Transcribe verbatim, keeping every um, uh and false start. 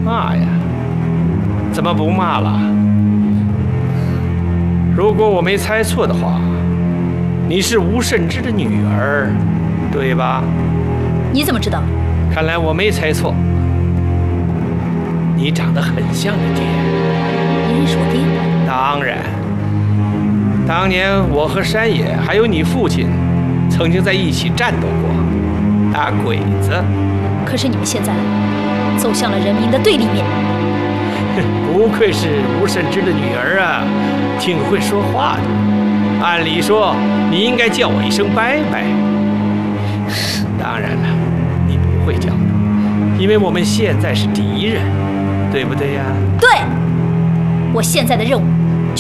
骂呀？怎么不骂了？如果我没猜错的话，你是吴慎之的女儿，对吧？ 你怎么知道？ 看来我没猜错，你长得很像你爹。 你认识我爹？ 当然，当年我和山野还有你父亲，曾经在一起战斗过，打鬼子。 可是你们现在走向了人民的对立面。 不愧是吴慎之的女儿啊，挺会说话的。按理说，你应该叫我一声伯伯。当然了，你不会叫的，因为我们现在是敌人，对不对呀？ 对，我现在的任务